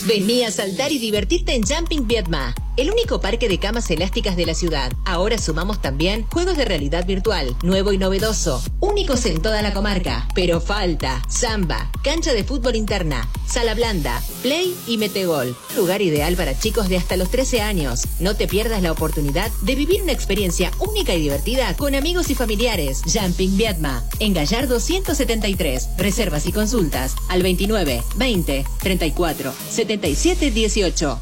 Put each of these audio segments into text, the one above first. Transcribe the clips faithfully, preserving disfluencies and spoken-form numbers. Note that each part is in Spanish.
Vení a saltar y divertirte en Jumping Vietma, el único parque de camas elásticas de la ciudad. Ahora sumamos también juegos de realidad virtual, nuevo y novedoso, únicos en toda la comarca. Pero falta samba, cancha de fútbol interna, sala blanda, play y metegol. Lugar ideal para chicos de hasta los trece años. No te pierdas la oportunidad de vivir una experiencia única y divertida con amigos y familiares. Jumping Vietma, en Gallardo ciento setenta y tres. Reservas y consultas al veintinueve, veinte, treinta y cuatro, setenta y siete, dieciocho.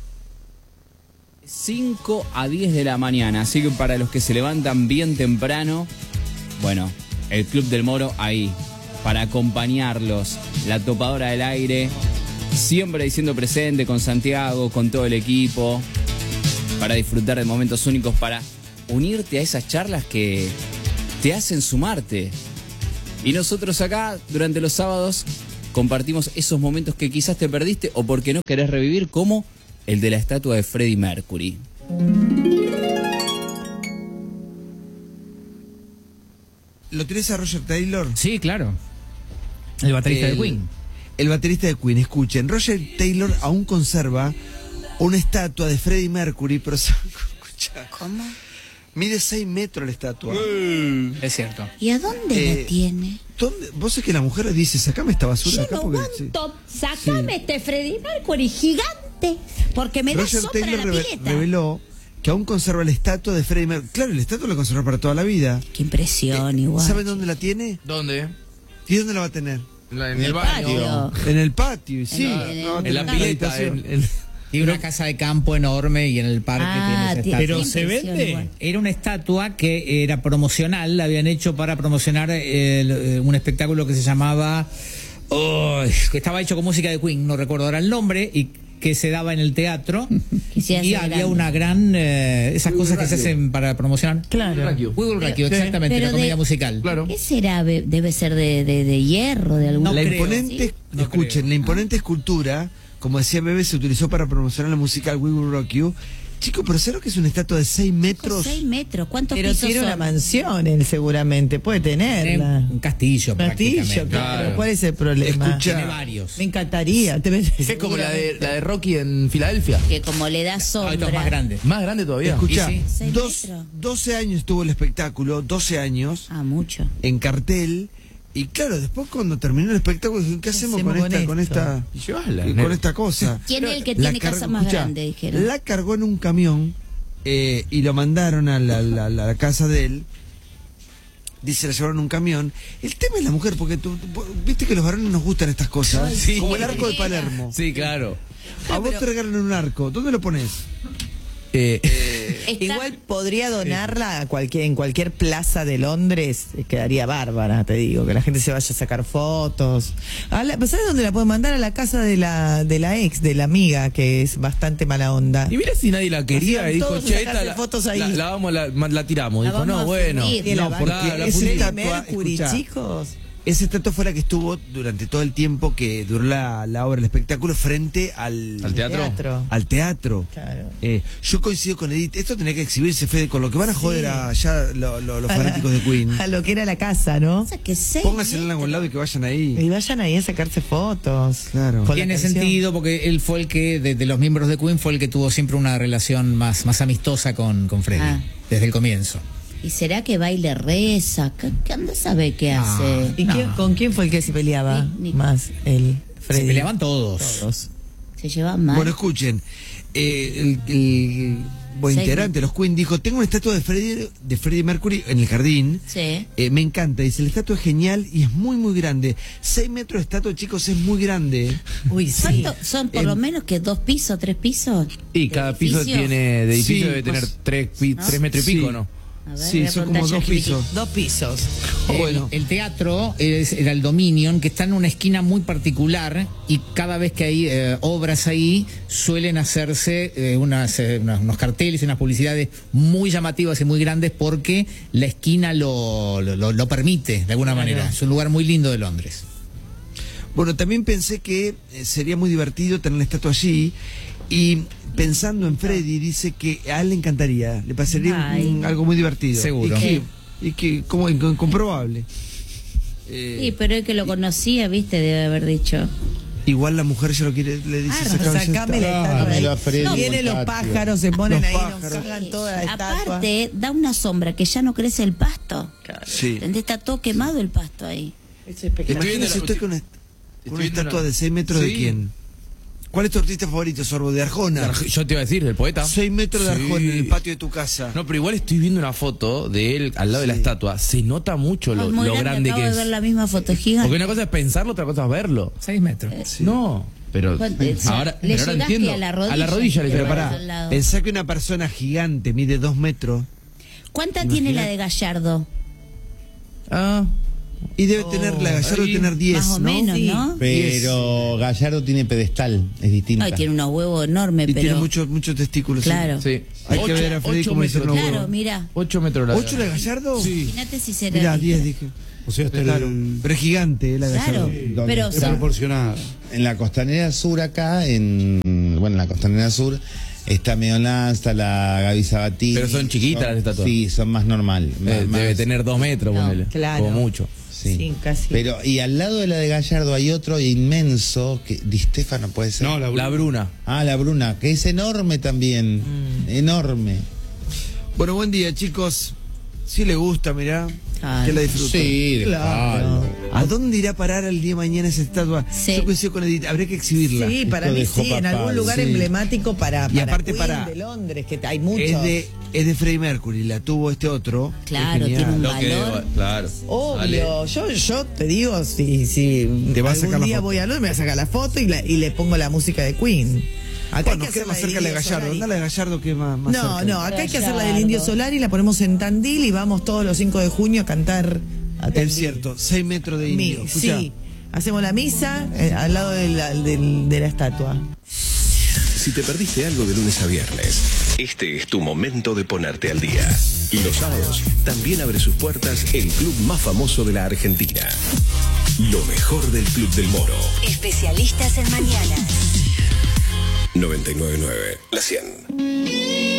cinco a diez de la mañana, así que para los que se levantan bien temprano, bueno, el Club del Moro ahí, para acompañarlos, la topadora del aire, siempre diciendo presente con Santiago, con todo el equipo, para disfrutar de momentos únicos, para unirte a esas charlas que te hacen sumarte. Y nosotros acá, durante los sábados, compartimos esos momentos que quizás te perdiste o porque no querés revivir, como el de la estatua de Freddie Mercury. ¿Lo tenés a Roger Taylor? Sí, claro. El baterista el, de Queen. El baterista de Queen, escuchen. Roger Taylor aún conserva una estatua de Freddie Mercury, pero... Escucha, ¿Cómo? mide seis metros la estatua. Mm. Es cierto. ¿Y a dónde Eh, la tiene? ¿Dónde? Vos sabés que la mujer dice, sacame esta basura Yo de acá no porque... aguanto. Sacame este Freddie Mercury gigante, porque me da Roger sombra Taylor la reve- pileta. reveló que aún conserva la estatua de Freddie Mercury. Claro, la estatua la conserva para toda la vida. Qué impresión, igual. ¿Saben dónde la tiene? ¿Dónde? ¿Y dónde la va a tener? La- en En el el baño. patio. En el patio, y sí. En el- No, En la tener pileta. habitación. en- en- Y una casa de campo enorme y en el parque Ah, tiene esa tiene- estatua. Pero se impresión vende. igual. Era una estatua que era promocional, la habían hecho para promocionar el, eh, un espectáculo que se llamaba... oh, que estaba hecho con música de Queen, no recuerdo ahora el nombre, y que se daba en el teatro. Que se hace Y había grande. una gran... eh, esas cosas que se hacen para promocionar. Claro. Ratio. We Will Rock You, Pero- exactamente, pero la comedia de- musical. Claro. ¿Qué será? Be- Debe ser de, de, de hierro, de algún No La creo. imponente, ¿Sí? No escuchen, creo. la imponente escultura, como decía Bebe, se utilizó para promocionar la musical We Will Rock You. Chicos, pero ¿sabes lo que es una estatua de seis metros? seis metros. ¿Cuántos Pero pisos tiene son? una mansión, él seguramente, puede Tiene tenerla. un castillo, Un castillo, prácticamente. claro. Claro. ¿Cuál es el problema? Escucha. Tiene varios. Me encantaría. Te Es como la de, la de Rocky en Filadelfia. Que como le da Ah, esto es sombra. más grande. Más grande todavía. Escucha, Y sí. Seis dos, metros. doce años estuvo el espectáculo, doce años, Ah, mucho. en cartel. Y claro, después cuando terminó el espectáculo, dije, ¿qué hacemos con, hacemos con esta, con esto? esta, Y llevasla, con nene. esta cosa? ¿Quién es el que La tiene car- casa más escucha, grande? Dijeron. La cargó en un camión eh, y lo mandaron a la, la- la- la casa de él. Dice, la llevaron en un camión. El tema es la mujer, porque tú, tú- viste que a los varones nos gustan estas cosas. Sí. Como el arco de Palermo. Sí, claro. A vos te regalan un arco. ¿Dónde lo pones? Eh, Está- Igual podría donarla a cualquier, en cualquier plaza de Londres, eh, quedaría bárbara, te digo, que la gente se vaya a sacar fotos. A la- ¿Sabes dónde la pueden mandar? A la casa de la de la ex, de la amiga, que es bastante mala onda. y mira si nadie la quería Hacían y dijo, todos che, sacarse esta la, fotos ahí. la, la vamos, la, la tiramos. La Dijo, vamos no, a bueno. fundir. Y la No, van- porque la esa Freddie estatua, Mercury, escuchá, chicos. esa estatua fue la que estuvo durante todo el tiempo que duró la, la obra, el espectáculo, frente al, ¿Al teatro? al teatro. Claro. Eh, yo coincido con Edith, esto tenía que exhibirse, Fede, con lo que van a joder allá lo- lo- los A la- fanáticos de Queen. A lo que era la casa, ¿no? O sea, que seis Pónganse en metros. algún lado y que vayan Y ahí. vayan ahí a sacarse fotos. Claro. Con la Tiene canción. sentido porque él fue el que, de, de los miembros de Queen, fue el que tuvo siempre una relación más, más amistosa con, con Freddie, Ah. desde el comienzo. ¿Y será que baile reza? ¿Qué, qué anda a saber qué Ah. hace? ¿Y quién- No. con quién fue el que se peleaba Ni- ni- más? El Se Freddie. peleaban todos. Todos. Se lleva mal. Bueno, escuchen, eh, el, el buen Seis integrante de los Queen dijo, tengo una estatua de Freddie, de Freddie Mercury en el jardín. Sí. Eh, me encanta, dice, la estatua es genial y es muy, muy grande. Seis metros de estatua, chicos, es muy grande. Uy, sí. ¿Cuánto? ¿Son por Em, lo menos que dos pisos, tres pisos? Y de cada piso edificio? tiene, de edificio Sí, debe tener pues- tres, pi- ¿No? tres metros y Sí. pico, ¿no? A ver, Sí, voy a son preguntar como a dos ChatGPT. pisos. Dos pisos. El- Bueno. El, teatro es- era el Dominion, que está en una esquina muy particular y cada vez que hay eh, obras ahí suelen hacerse eh, unas, eh, unas- unos carteles y unas publicidades muy llamativas y muy grandes porque la esquina lo, lo, lo- lo permite de alguna manera. Es un lugar muy lindo de Londres. Bueno, también pensé que eh, sería muy divertido tener la estatua allí y pensando en Freddy dice que a él le encantaría, le pasaría Ay. un- algo muy divertido. Seguro. Y que, y que como inc- incomprobable. Eh, Sí, pero el que lo conocía, viste, debe haber dicho. y Igual la mujer ya lo quiere, le dice, Ah, "Sacame esa sacame la estatua". estatua. Dámelo a Freddy No, vienen los Montacchio. pájaros, se ponen Los ahí, nos pájaros. cargan toda la estatua. Aparte, da una sombra que ya no crece el pasto. Sí. ¿Entendés? Está todo quemado el pasto ahí. Es espectacular. Estoy viendo Imagínese la- usted con una, con estoy una viendo estatua una- de seis metros de Sí. quién. ¿Cuál es tu artista favorito, Sorbo? De Arjona. Yo te iba a decir, del poeta. seis metros de Sí. Arjona en el patio de tu casa. No, pero igual estoy viendo una foto de él al lado de la Sí. estatua. Se nota mucho lo, Es muy lo grande acabo que de ver es. la misma foto gigante. Porque una cosa es pensarlo, otra cosa es verlo. Seis metros. No, pero ¿Cuánto? O sea, ahora, le pero ahora llegaste entiendo. a la rodilla. A la rodilla le Pero llega. pará. Pará. al lado. Pensá que una persona gigante mide dos metros ¿Cuánta tiene la de Gallardo? Ah, y debe tener, la Gallardo ahí, tener diez, Más o ¿no? menos, Sí. ¿no? Pero Gallardo tiene pedestal, es distinta. Ay, tiene unos huevos enormes, Y pero... tiene muchos muchos testículos. Claro. sí. Hay que Ocho- ver a Freddy ocho cómo dice metros. no Claro, huevo. mira. Ocho metros la ¿Ocho la Gallardo? Sí. Imagínate si será... Mirá, diez dije. O sea, está Claro. Pero es gigante, eh, la Claro, Gallardo. Donde pero... está son- proporcionada. En la costanera sur acá, en bueno, en la costanera sur está Mediolanz, está la Gaby Sabatini. Pero son chiquitas las estatuas. Sí, son más normal. más- Eh, debe más- tener dos metros, No, ponele. claro. Como mucho. Sí. Sí, casi. Pero, y al lado de la de Gallardo hay otro inmenso, que Di Stefano puede ser. No, la, la Bruna. Ah, la Bruna, que es enorme también. Mm. Enorme. Bueno, buen día, chicos. Si le gusta, mirá, Claro. que la disfruten. Sí, de Claro. ¿A dónde irá a parar el día de mañana esa estatua? Sí. Yo coincido con Edith, habría que exhibirla. Sí, para Esto mí dejó sí, en papá, algún lugar sí. emblemático para, Y para aparte Queen para- de Londres, que hay muchos. Es de, es de Freddie Mercury, la tuvo este otro. Claro, Es genial. tiene un Lo que, valor. claro. Obvio, yo, yo te digo, si, si Te vas a algún sacar la día foto. voy a Londres, me voy a sacar la foto y, la- y le pongo la música de Queen. Acá Bueno, hay que queda hacer más la cerca la de Indio Gallardo. Solari. Anda la de Gallardo que es más, más No, cerca. no, acá hay que hacer la del Gallardo. Indio Solari, la ponemos en Tandil y vamos todos los cinco de junio a cantar a Tandil. Es cierto, seis metros de Mi- indio. Escuchá. sí, hacemos la misa eh, al lado de la, del- de la estatua. Si te perdiste algo de lunes a viernes, este es tu momento de ponerte al día. Y los sábados también abre sus puertas el club más famoso de la Argentina. Lo mejor del Club del Moro. Especialistas en mañanas. noventa y nueve punto nueve, La cien.